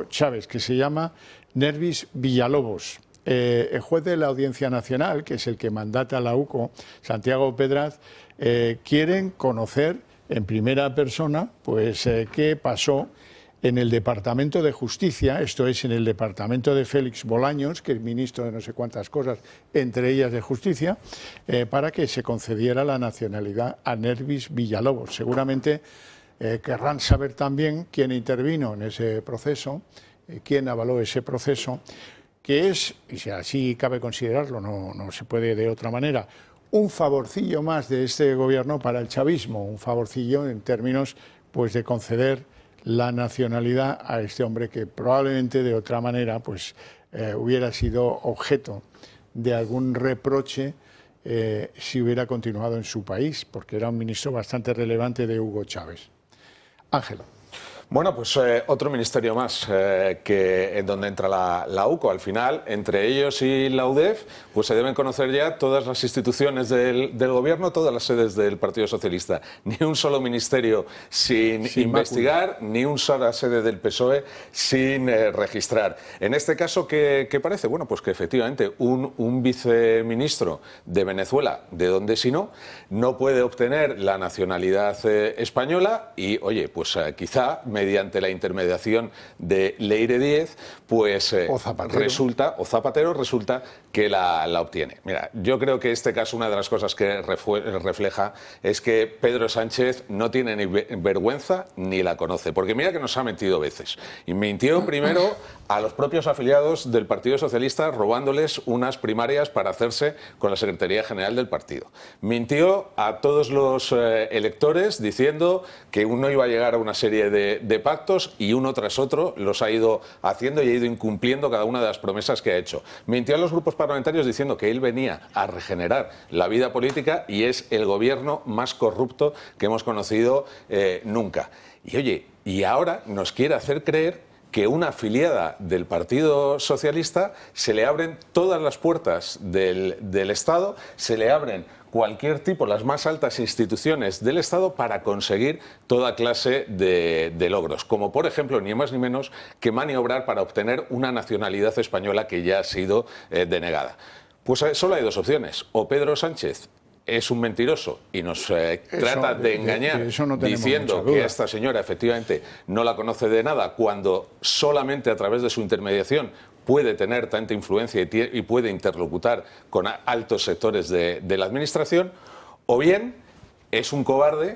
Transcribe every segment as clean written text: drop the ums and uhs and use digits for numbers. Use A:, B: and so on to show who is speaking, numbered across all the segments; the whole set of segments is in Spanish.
A: Chávez, que se llama Nervis Villalobos. El juez de la Audiencia Nacional, que es el que mandata a la UCO, Santiago Pedraz, quieren conocer en primera persona pues, qué pasó en el Departamento de Justicia, esto es, en el departamento de Félix Bolaños, que es ministro de no sé cuántas cosas, entre ellas de Justicia, para que se concediera la nacionalidad a Nervis Villalobos. Seguramente querrán saber también quién intervino en ese proceso, quién avaló ese proceso, que es, y si así cabe considerarlo, no se puede de otra manera, un favorcillo más de este gobierno para el chavismo, un favorcillo en términos pues, de conceder la nacionalidad a este hombre que probablemente de otra manera pues, hubiera sido objeto de algún reproche si hubiera continuado en su país, porque era un ministro bastante relevante de Hugo Chávez. Ángel.
B: Bueno, pues otro ministerio más en donde entra la UCO. Al final, entre ellos y la UDEF, pues se deben conocer ya todas las instituciones del gobierno, todas las sedes del Partido Socialista. Ni un solo ministerio sin investigar, ni una sola sede del PSOE sin registrar. En este caso, ¿qué parece? Bueno, pues que efectivamente un viceministro de Venezuela, ¿de dónde si no puede obtener la nacionalidad española y, oye, pues quizá mediante la intermediación de Leire Díez, pues Zapatero resulta que la obtiene. Mira, yo creo que este caso, una de las cosas que refleja es que Pedro Sánchez no tiene ni vergüenza ni la conoce, porque mira que nos ha mentido veces. Y mintió primero a los propios afiliados del Partido Socialista robándoles unas primarias para hacerse con la Secretaría General del partido. Mintió a todos los electores diciendo que uno iba a llegar a una serie de pactos y uno tras otro los ha ido haciendo y ha ido incumpliendo cada una de las promesas que ha hecho. Mintió a los grupos parlamentarios diciendo que él venía a regenerar la vida política y es el gobierno más corrupto que hemos conocido nunca. Y oye, y ahora nos quiere hacer creer que una afiliada del Partido Socialista se le abren todas las puertas del Estado, se le abren cualquier tipo, las más altas instituciones del Estado para conseguir toda clase de logros, como por ejemplo, ni más ni menos que maniobrar para obtener una nacionalidad española que ya ha sido denegada. Pues solo hay dos opciones, o Pedro Sánchez es un mentiroso y nos trata de engañar diciendo que esta señora efectivamente no la conoce de nada cuando solamente a través de su intermediación puede tener tanta influencia y puede interlocutar con altos sectores de la administración, o bien es un cobarde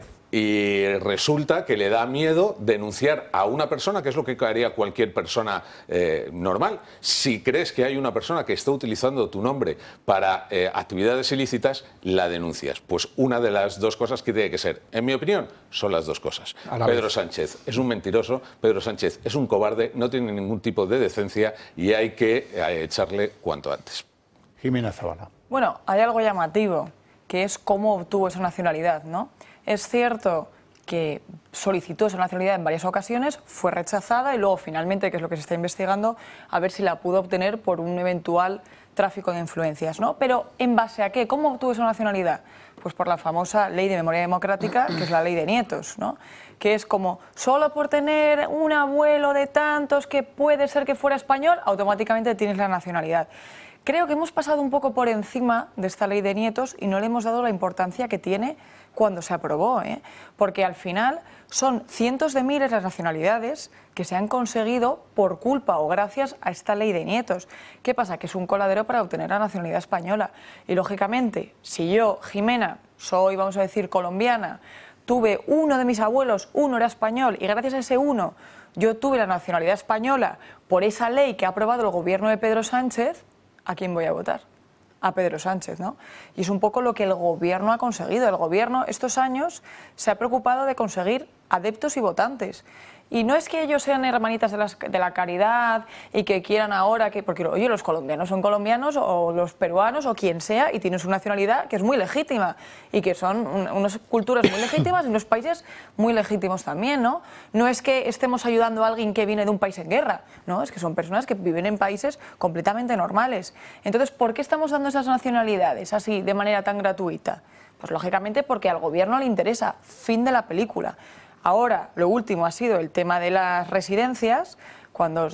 B: y resulta que le da miedo denunciar a una persona, que es lo que haría cualquier persona normal. Si crees que hay una persona que está utilizando tu nombre para actividades ilícitas, la denuncias. Pues una de las dos cosas que tiene que ser, en mi opinión, son las dos cosas. Pedro Sánchez es un mentiroso, Pedro Sánchez es un cobarde, no tiene ningún tipo de decencia y hay que echarle cuanto antes.
A: Jimena Zabala.
C: Bueno, hay algo llamativo, que es cómo obtuvo esa nacionalidad, ¿no? Es cierto que solicitó esa nacionalidad en varias ocasiones, fue rechazada y luego finalmente, que es lo que se está investigando, a ver si la pudo obtener por un eventual tráfico de influencias, ¿no? Pero ¿en base a qué? ¿Cómo obtuvo esa nacionalidad? Pues por la famosa Ley de Memoria Democrática, que es la Ley de Nietos, ¿no? Que es como, solo por tener un abuelo de tantos que puede ser que fuera español, automáticamente tienes la nacionalidad. Creo que hemos pasado un poco por encima de esta Ley de Nietos y no le hemos dado la importancia que tiene cuando se aprobó, porque al final son cientos de miles las nacionalidades que se han conseguido por culpa o gracias a esta Ley de Nietos. ¿Qué pasa? Que es un coladero para obtener la nacionalidad española. Y lógicamente, si yo, Jimena, soy, vamos a decir, colombiana, tuve uno de mis abuelos, uno era español, y gracias a ese uno yo tuve la nacionalidad española por esa ley que ha aprobado el gobierno de Pedro Sánchez, ¿a quién voy a votar? A Pedro Sánchez, ¿no? Y es un poco lo que el gobierno ha conseguido. El gobierno estos años se ha preocupado de conseguir adeptos y votantes. Y no es que ellos sean hermanitas de la caridad y que quieran ahora que... Porque, oye, los colombianos son colombianos o los peruanos o quien sea y tienen su nacionalidad que es muy legítima y que son unas culturas muy legítimas y unos países muy legítimos también, ¿no? No es que estemos ayudando a alguien que viene de un país en guerra, ¿no? Es que son personas que viven en países completamente normales. Entonces, ¿por qué estamos dando esas nacionalidades así, de manera tan gratuita? Pues lógicamente porque al gobierno le interesa. Fin de la película. Ahora, lo último ha sido el tema de las residencias, cuando